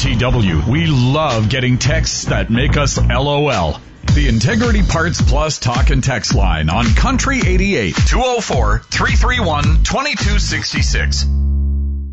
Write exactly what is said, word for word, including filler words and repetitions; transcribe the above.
T W. We love getting texts that make us LOL. The Integrity Parts Plus talk and text line on Country eighty-eight, two oh four, three three one, two two six six.